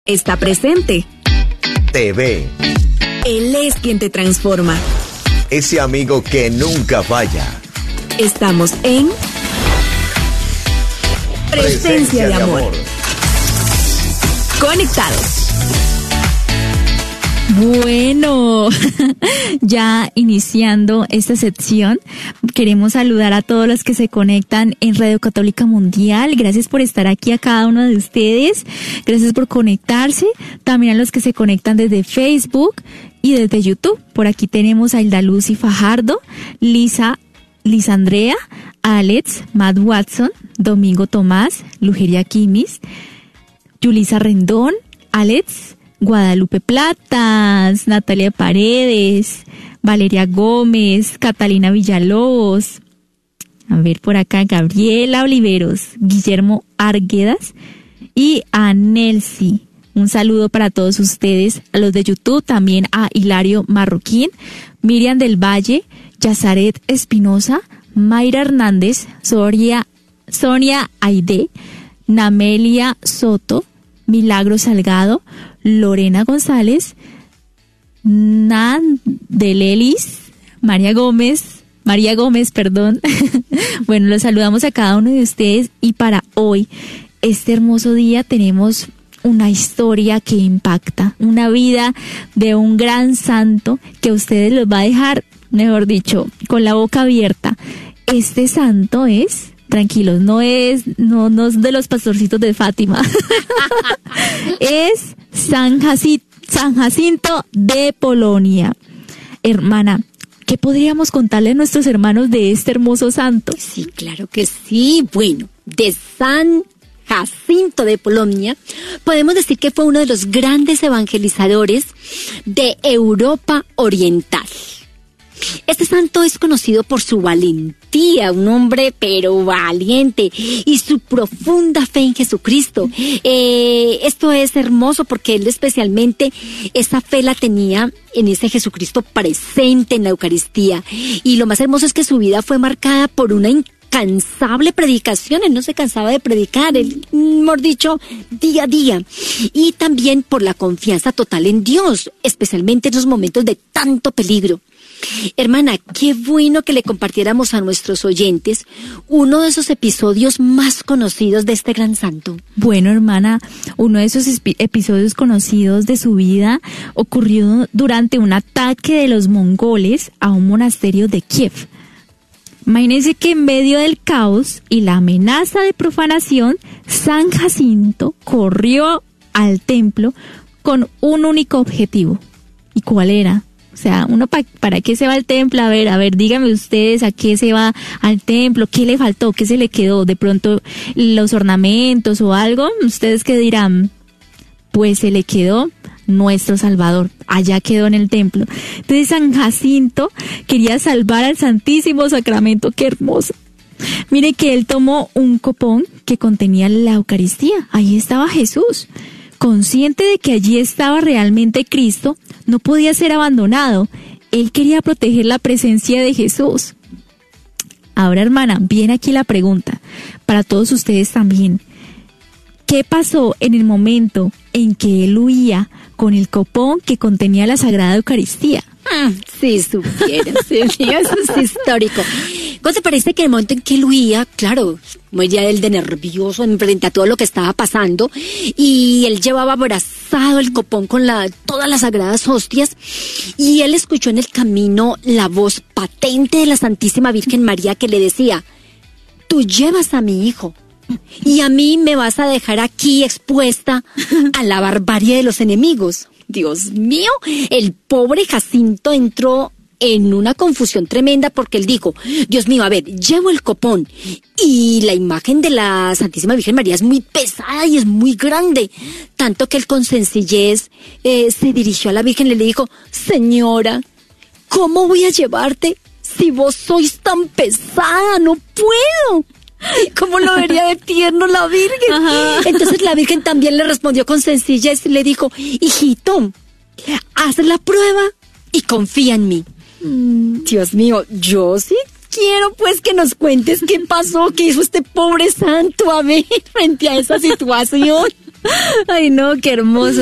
Está presente. Te ve. Él es quien te transforma. Ese amigo que nunca falla. Estamos en Presencia de Amor. Conectados. Bueno, ya iniciando esta sección, queremos saludar a todos los que se conectan en Radio Católica Mundial. Gracias por estar aquí a cada uno de ustedes. Gracias por conectarse. También a los que se conectan desde Facebook y desde YouTube. Por aquí tenemos a Hilda Lucy Fajardo, Lisa Andrea, Alex, Matt Watson, Domingo Tomás, Lugeria Quimis, Yulisa Rendón, Alex, Guadalupe Platas, Natalia Paredes, Valeria Gómez, Catalina Villalobos, a ver por acá, Gabriela Oliveros, Guillermo Arguedas y a Nelsi. Un saludo para todos ustedes, a los de YouTube, también a Hilario Marroquín, Miriam del Valle, Yazaret Espinosa, Mayra Hernández, Sonia Aide, Namelia Soto, Milagro Salgado, Lorena González, Nan de Lelis, María Gómez, Bueno, los saludamos a cada uno de ustedes y para hoy, este hermoso día, tenemos una historia que impacta, una vida de un gran santo que a ustedes los va a dejar, mejor dicho, con la boca abierta. Este santo es... Tranquilos, no es de los pastorcitos de Fátima. Es San Jacinto de Polonia. Hermana, ¿qué podríamos contarle a nuestros hermanos de este hermoso santo? Sí, claro que sí. Bueno, de San Jacinto de Polonia, podemos decir que fue uno de los grandes evangelizadores de Europa Oriental. Este santo es conocido por su valentía, un hombre pero valiente, y su profunda fe en Jesucristo. Esto es hermoso porque él especialmente esa fe la tenía en ese Jesucristo presente en la Eucaristía. Y lo más hermoso es que su vida fue marcada por una incansable predicación. Él no se cansaba de predicar, él, mejor dicho, día a día. Y también por la confianza total en Dios, especialmente en los momentos de tanto peligro. Hermana, qué bueno que le compartiéramos a nuestros oyentes uno de esos episodios más conocidos de este gran santo. Bueno, hermana, uno de esos episodios conocidos de su vida ocurrió durante un ataque de los mongoles a un monasterio de Kiev. Imagínense que en medio del caos y la amenaza de profanación, San Jacinto corrió al templo con un único objetivo. ¿Y cuál era? O sea, uno ¿para qué se va al templo? A ver, díganme ustedes a qué se va al templo, qué le faltó, qué se le quedó, de pronto los ornamentos o algo. ¿Ustedes qué dirán? Pues se le quedó nuestro Salvador, allá quedó en el templo. Entonces San Jacinto quería salvar al Santísimo Sacramento, qué hermoso. Mire que él tomó un copón que contenía la Eucaristía, ahí estaba Jesús. Consciente de que allí estaba realmente Cristo, no podía ser abandonado. Él quería proteger la presencia de Jesús. Ahora, hermana, viene aquí la pregunta, para todos ustedes también. ¿Qué pasó en el momento en que él huía con el copón que contenía la Sagrada Eucaristía? Si supieras, eso es histórico. ¿Cómo te parece que en el momento en que él huía, claro, moría él de nervioso frente a todo lo que estaba pasando, y él llevaba abrazado el copón con todas las sagradas hostias, y él escuchó en el camino la voz patente de la Santísima Virgen María que le decía: tú llevas a mi hijo, y a mí me vas a dejar aquí expuesta a la barbarie de los enemigos. Dios mío, el pobre Jacinto entró en una confusión tremenda porque él dijo: Dios mío, a ver, llevo el copón y la imagen de la Santísima Virgen María es muy pesada y es muy grande, tanto que él con sencillez se dirigió a la Virgen y le dijo: Señora, ¿cómo voy a llevarte si vos sois tan pesada? No puedo. ¿Cómo lo vería de tierno la Virgen? Ajá. Entonces la Virgen también le respondió con sencillez y le dijo: hijito, haz la prueba y confía en mí. Dios mío, yo sí quiero pues que nos cuentes qué pasó, qué hizo este pobre santo, a ver, frente a esa situación. Ay, no, qué hermoso.